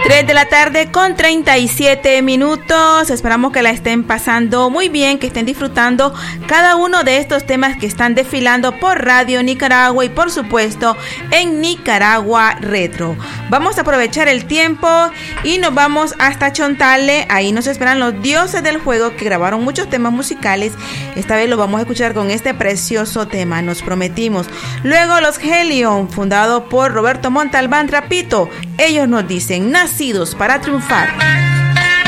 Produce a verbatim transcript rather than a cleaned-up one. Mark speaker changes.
Speaker 1: tres de la tarde con treinta y siete minutos. Esperamos que la estén pasando muy bien, que estén disfrutando cada uno de estos temas que están desfilando por Radio Nicaragua y por supuesto en Nicaragua Retro. Vamos a aprovechar el tiempo y nos vamos hasta Chontale. Ahí nos esperan los dioses del juego que grabaron muchos temas musicales. Esta vez lo vamos a escuchar con este precioso tema, Nos Prometimos. Luego los Helion, fundado por Roberto Montalbán Trapito. Ellos nos dicen, nacidos para triunfar.